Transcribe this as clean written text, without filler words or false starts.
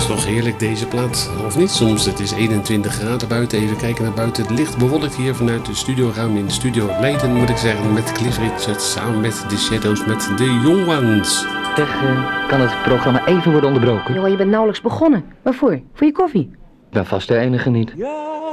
is toch heerlijk deze plaat, of niet? Soms, het is 21 graden buiten. Even kijken naar buiten. Het licht bewolkt hier vanuit de studioruimte in de studio Leiden, moet ik zeggen. Met Cliff Richard, samen met The Shadows, met The Young Ones. Zeg, kan het programma even worden onderbroken? Joh, je bent nauwelijks begonnen. Waarvoor? Voor je koffie? Ben vast de enige niet. Ja.